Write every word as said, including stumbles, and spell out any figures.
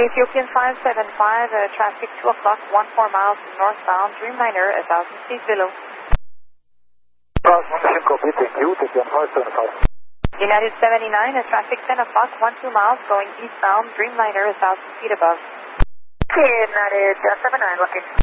Ethiopian five seven five, uh, traffic two o'clock, one four miles northbound, Dreamliner, one thousand feet below. Copy, thank you, Ethiopian five seven five. United seventy-nine, uh, traffic ten o'clock, one two miles, going eastbound, Dreamliner, one thousand feet above. United seventy-nine, looking.